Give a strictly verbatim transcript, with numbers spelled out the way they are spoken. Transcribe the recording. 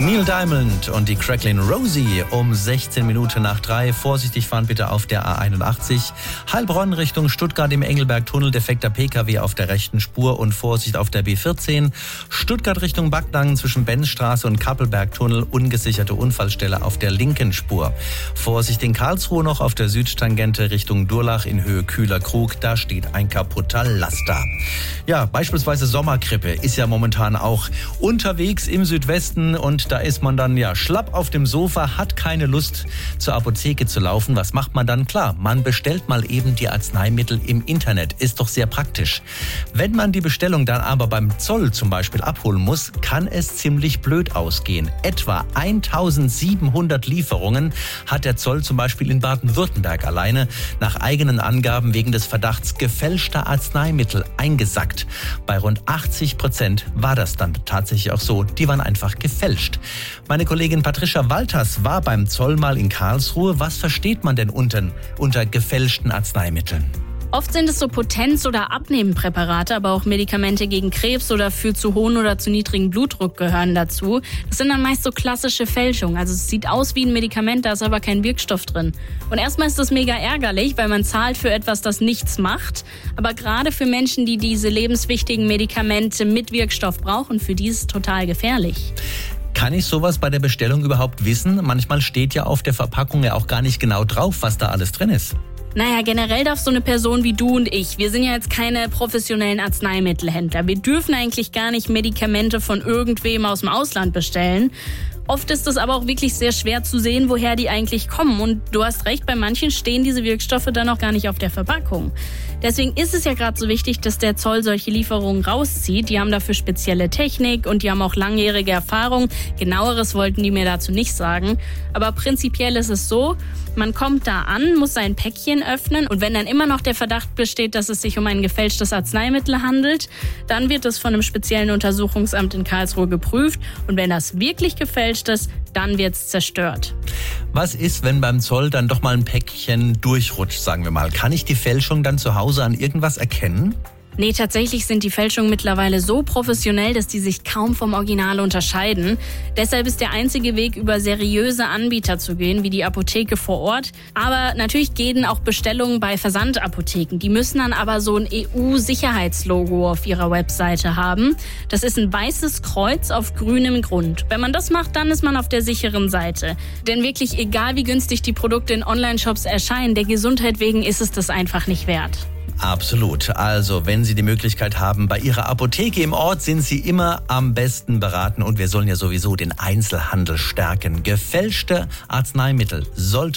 Neil Diamond und die Cracklin' Rosie um sechzehn Minuten nach drei. Vorsichtig fahren bitte auf der A einundachtzig. Heilbronn Richtung Stuttgart im Engelberg-Tunnel. Defekter P K W auf der rechten Spur und Vorsicht auf der B vierzehn. Stuttgart Richtung Backnang zwischen Benzstraße und Kappelberg-Tunnel. Ungesicherte Unfallstelle auf der linken Spur. Vorsicht in Karlsruhe noch auf der Südtangente Richtung Durlach in Höhe Kühler-Krug. Da steht ein kaputter Laster. Ja, beispielsweise Sommergrippe ist ja momentan auch unterwegs im Südwesten und da ist man dann ja schlapp auf dem Sofa, hat keine Lust zur Apotheke zu laufen. Was macht man dann? Klar, man bestellt mal eben die Arzneimittel im Internet. Ist doch sehr praktisch. Wenn man die Bestellung dann aber beim Zoll zum Beispiel abholen muss, kann es ziemlich blöd ausgehen. Etwa eintausendsiebenhundert Lieferungen hat der Zoll zum Beispiel in Baden-Württemberg alleine nach eigenen Angaben wegen des Verdachts gefälschter Arzneimittel eingesackt. Bei rund achtzig Prozent war das dann tatsächlich auch so. Die waren einfach gefälscht. Meine Kollegin Patricia Walters war beim Zoll mal in Karlsruhe. Was versteht man denn unter, unter gefälschten Arzneimitteln? Oft sind es so Potenz- oder Abnehmpräparate, aber auch Medikamente gegen Krebs oder für zu hohen oder zu niedrigen Blutdruck gehören dazu. Das sind dann meist so klassische Fälschungen. Also es sieht aus wie ein Medikament, da ist aber kein Wirkstoff drin. Und erstmal ist das mega ärgerlich, weil man zahlt für etwas, das nichts macht. Aber gerade für Menschen, die diese lebenswichtigen Medikamente mit Wirkstoff brauchen, für die ist es total gefährlich. Kann ich sowas bei der Bestellung überhaupt wissen? Manchmal steht ja auf der Verpackung ja auch gar nicht genau drauf, was da alles drin ist. Naja, generell darf so eine Person wie du und ich, wir sind ja jetzt keine professionellen Arzneimittelhändler. Wir dürfen eigentlich gar nicht Medikamente von irgendwem aus dem Ausland bestellen. Oft ist es aber auch wirklich sehr schwer zu sehen, woher die eigentlich kommen. Und du hast recht, bei manchen stehen diese Wirkstoffe dann auch gar nicht auf der Verpackung. Deswegen ist es ja gerade so wichtig, dass der Zoll solche Lieferungen rauszieht. Die haben dafür spezielle Technik und die haben auch langjährige Erfahrung. Genaueres wollten die mir dazu nicht sagen. Aber prinzipiell ist es so, man kommt da an, muss sein Päckchen öffnen und wenn dann immer noch der Verdacht besteht, dass es sich um ein gefälschtes Arzneimittel handelt, dann wird es von einem speziellen Untersuchungsamt in Karlsruhe geprüft und wenn das wirklich gefälscht ist, dann wird es zerstört. Was ist, wenn beim Zoll dann doch mal ein Päckchen durchrutscht, sagen wir mal? Kann ich die Fälschung dann zu Hause an irgendwas erkennen? Nee, tatsächlich sind die Fälschungen mittlerweile so professionell, dass die sich kaum vom Original unterscheiden. Deshalb ist der einzige Weg, über seriöse Anbieter zu gehen, wie die Apotheke vor Ort. Aber natürlich gehen auch Bestellungen bei Versandapotheken. Die müssen dann aber so ein E U-Sicherheitslogo auf ihrer Webseite haben. Das ist ein weißes Kreuz auf grünem Grund. Wenn man das macht, dann ist man auf der sicheren Seite. Denn wirklich, egal wie günstig die Produkte in Online-Shops erscheinen, der Gesundheit wegen ist es das einfach nicht wert. Absolut. Also, wenn Sie die Möglichkeit haben, bei Ihrer Apotheke im Ort sind Sie immer am besten beraten und wir sollen ja sowieso den Einzelhandel stärken. Gefälschte Arzneimittel sollte